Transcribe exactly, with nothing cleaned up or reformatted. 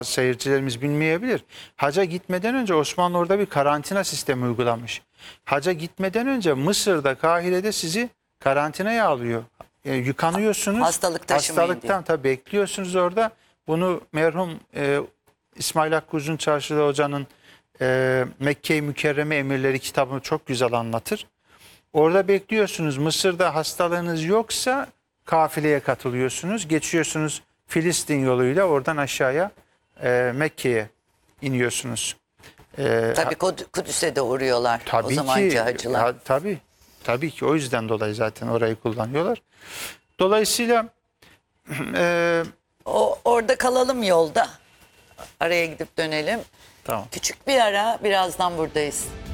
Seyircilerimiz bilmeyebilir. Hacca gitmeden önce Osmanlı orada bir karantina sistemi uygulamış. Hacca gitmeden önce Mısır'da, Kahire'de sizi karantinaya alıyor. E, yıkanıyorsunuz. Hastalık taşımayın Hastalıktan tabii bekliyorsunuz orada. Bunu merhum e, İsmail Hakkı Uzunçarşılı Hoca'nın e, Mekke-i Mükerreme Emirleri kitabını çok güzel anlatır. Orada bekliyorsunuz. Mısır'da hastalığınız yoksa kafileye katılıyorsunuz. Geçiyorsunuz Filistin yoluyla oradan aşağıya e, Mekke'ye iniyorsunuz. E, Tabii Kudüs'e de uğruyorlar tabii o zamanki ki, hacılar. ha, tabii, tabii ki o yüzden dolayı zaten orayı kullanıyorlar. Dolayısıyla e, O, orada kalalım yolda. Araya gidip dönelim. tamam. Küçük bir ara, birazdan buradayız.